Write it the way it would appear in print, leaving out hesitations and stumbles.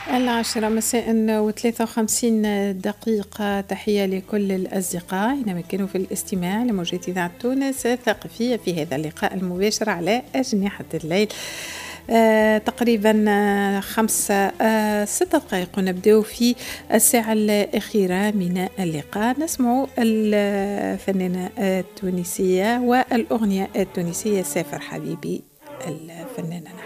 العاشرة مساء و53 دقيقة. تحية لكل الأصدقاء أينما كانوا في الاستماع لموجات إذاعة تونس الثقافية في هذا اللقاء المباشر على أجنحة الليل. تقريبا 6 دقائق ونبدأ في الساعة الأخيرة من اللقاء. نسمع الفنانة التونسية والأغنية التونسية سافر حبيبي الفنانة